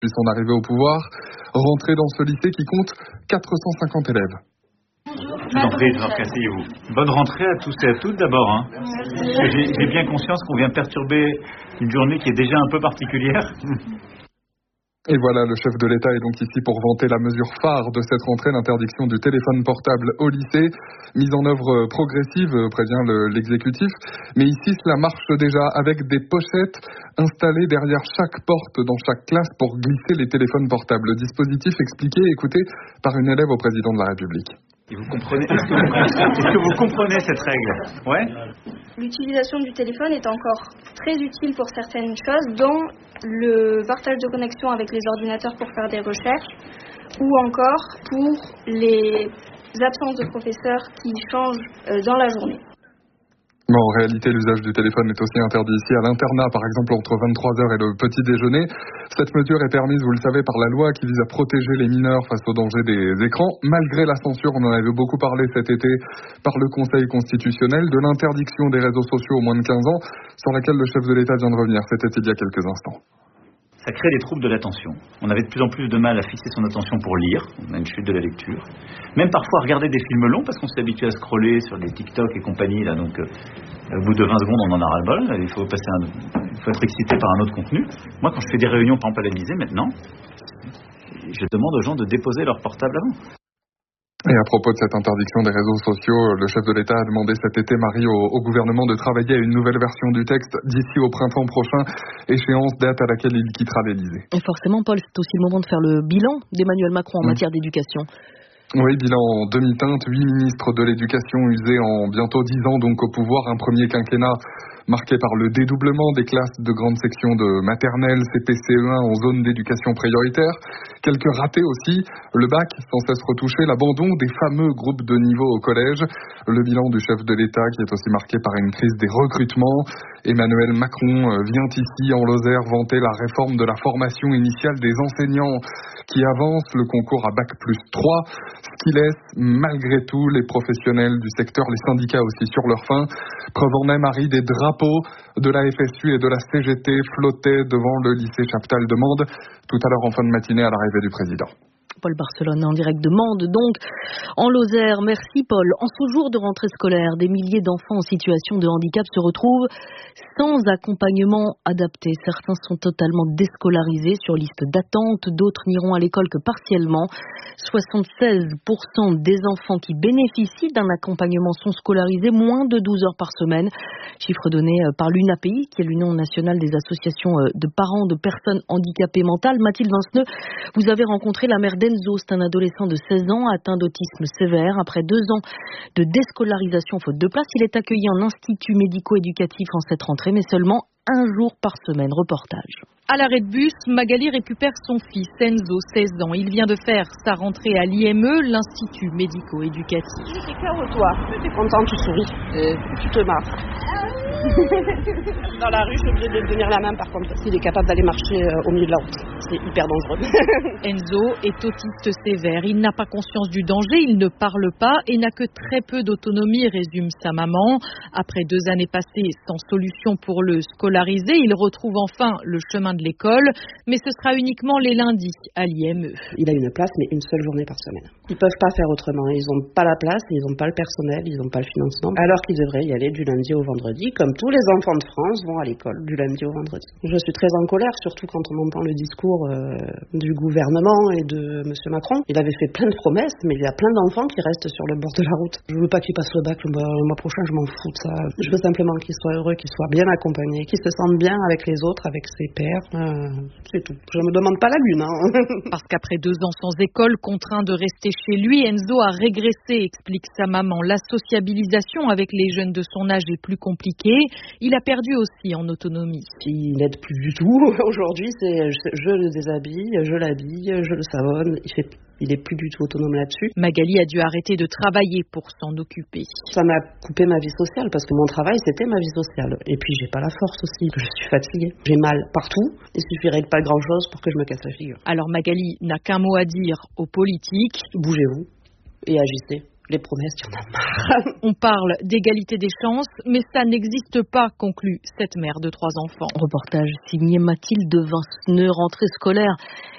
depuis son arrivée au pouvoir, rentré dans ce lycée qui compte 450 élèves. Je vous en prie, asseyez-vous. Bonne rentrée à tous et à toutes d'abord. J'ai bien conscience qu'on vient perturber une journée qui est déjà un peu particulière. Et voilà, le chef de l'État est donc ici pour vanter la mesure phare de cette rentrée, l'interdiction du téléphone portable au lycée, mise en œuvre progressive, prévient l'exécutif. Mais ici, cela marche déjà avec des pochettes installées derrière chaque porte dans chaque classe pour glisser les téléphones portables. Le dispositif expliqué, écouté par une élève au président de la République. Et vous comprenez, est-ce que vous comprenez cette règle ? Ouais. L'utilisation du téléphone est encore très utile pour certaines choses, dont le partage de connexion avec les ordinateurs pour faire des recherches, ou encore pour les absences de professeurs qui changent dans la journée. Mais en réalité, l'usage du téléphone est aussi interdit ici à l'internat, par exemple entre 23h et le petit déjeuner. Cette mesure est permise, vous le savez, par la loi qui vise à protéger les mineurs face au danger des écrans. Malgré la censure, on en avait beaucoup parlé cet été par le Conseil constitutionnel, de l'interdiction des réseaux sociaux aux moins de 15 ans, sur laquelle le chef de l'État vient de revenir. C'était il y a quelques instants. Ça crée des troubles de l'attention. On avait de plus en plus de mal à fixer son attention pour lire. On a une chute de la lecture. Même parfois à regarder des films longs parce qu'on s'est habitué à scroller sur les TikTok et compagnie. Là, donc, au bout de 20 secondes, on en a ras-le-bol. Il faut être excité par un autre contenu. Moi, quand je fais des réunions, par exemple à l'Élysée, maintenant, je demande aux gens de déposer leur portable avant. Et à propos de cette interdiction des réseaux sociaux, le chef de l'État a demandé cet été, Marie, au gouvernement de travailler à une nouvelle version du texte d'ici au printemps prochain, échéance, date à laquelle il quittera l'Élysée. Et forcément, Paul, c'est aussi le moment de faire le bilan d'Emmanuel Macron en matière d'éducation. Oui, bilan en demi-teinte, 8 ministres de l'éducation usés en bientôt 10 ans donc au pouvoir, un premier quinquennat marqué par le dédoublement des classes de grande section de maternelle, CP-CE1 en zone d'éducation prioritaire. Quelques ratés aussi, le bac sans cesse retouché, l'abandon des fameux groupes de niveau au collège, le bilan du chef de l'État qui est aussi marqué par une crise des recrutements. Emmanuel Macron vient ici en Lozère vanter la réforme de la formation initiale des enseignants qui avance, le concours à bac plus 3, ce qui laisse malgré tout les professionnels du secteur, les syndicats aussi sur leur faim. Preuve en est, Marie, des drapeaux de la FSU et de la CGT flottaient devant le lycée Chaptal de Mende tout à l'heure en fin de matinée à l'arrivée du président. Paul Barcelone en direct de Mende, donc en Lozère. Merci Paul. En ce jour de rentrée scolaire, des milliers d'enfants en situation de handicap se retrouvent sans accompagnement adapté. Certains sont totalement déscolarisés sur liste d'attente, d'autres n'iront à l'école que partiellement. 76% des enfants qui bénéficient d'un accompagnement sont scolarisés moins de 12 heures par semaine. Chiffre donné par l'UNAPI, qui est l'Union nationale des associations de parents de personnes handicapées mentales. Mathilde Vinceneux, vous avez rencontré la mère d'Enzo, c'est un adolescent de 16 ans atteint d'autisme sévère. Après 2 ans de déscolarisation faute de place, il est accueilli en institut médico-éducatif en cette rentrée, mais seulement 1 jour par semaine. Reportage. À l'arrêt de bus, Magali récupère son fils, Enzo, 16 ans. Il vient de faire sa rentrée à l'IME, l'Institut médico-éducatif. C'est clair ou toi? Tu es content, tu souris. Tu te marres. Dans la rue, je suis obligée de lui tenir la main par contre. Il est capable d'aller marcher au milieu de la route. C'est hyper dangereux. Enzo est autiste sévère. Il n'a pas conscience du danger, il ne parle pas et n'a que très peu d'autonomie, résume sa maman. Après 2 années passées sans solution pour le scolariser, il retrouve enfin le chemin de l'école, mais ce sera uniquement les lundis à l'IME. Il a une place, mais une seule journée par semaine. Ils peuvent pas faire autrement. Ils n'ont pas la place, ils n'ont pas le personnel, ils n'ont pas le financement. Alors qu'ils devraient y aller du lundi au vendredi, comme tous les enfants de France vont à l'école du lundi au vendredi. Je suis très en colère, surtout quand on entend le discours du gouvernement et de M. Macron. Il avait fait plein de promesses, mais il y a plein d'enfants qui restent sur le bord de la route. Je veux pas qu'il passe le bac le mois prochain, je m'en fous de ça. Je veux simplement qu'il soit heureux, qu'il soit bien accompagné, qu'il se sente bien avec les autres, avec ses pairs. C'est tout. Je me demande pas la lune. Parce qu'après 2 ans sans école, contraint de rester chez lui, Enzo a régressé, explique sa maman. La sociabilisation avec les jeunes de son âge est plus compliquée. Il a perdu aussi en autonomie. Il n'aide plus du tout. Aujourd'hui, je le déshabille, je l'habille, je le savonne. Il est plus du tout autonome là-dessus. Magali a dû arrêter de travailler pour s'en occuper. Ça m'a coupé ma vie sociale parce que mon travail, c'était ma vie sociale. Et puis, j'ai pas la force aussi. Je suis fatiguée. J'ai mal partout. Il suffirait de pas grand-chose pour que je me casse la figure. Alors Magali n'a qu'un mot à dire aux politiques. Bougez-vous et agissez. Les promesses, il y en a marre. On parle d'égalité des chances, mais ça n'existe pas, conclut cette mère de 3 enfants. Reportage signé Mathilde Vinceneux, rentrée scolaire